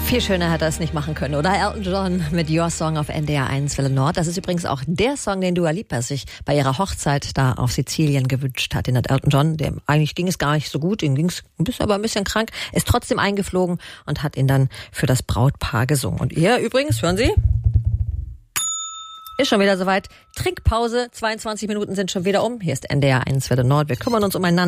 Viel schöner hätte er es nicht machen können, oder? Elton John mit Your Song auf NDR 1 Welle Nord. Das ist übrigens auch der Song, den Dua Lipa sich bei ihrer Hochzeit da auf Sizilien gewünscht hat. Den hat Elton John, dem eigentlich ging es gar nicht so gut, ihm ging es aber ein bisschen krank, ist trotzdem eingeflogen und hat ihn dann für das Brautpaar gesungen. Und ihr übrigens, hören Sie, ist schon wieder soweit. Trinkpause, 22 Minuten sind schon wieder um. Hier ist NDR 1 Welle Nord. Wir kümmern uns umeinander.